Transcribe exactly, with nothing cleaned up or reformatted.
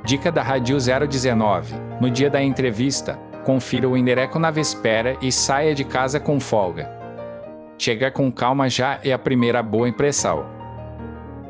Dica da Rádio zero dezenove. No dia da entrevista, confira o endereço na véspera e saia de casa com folga. Chegar com calma já é a primeira boa impressão.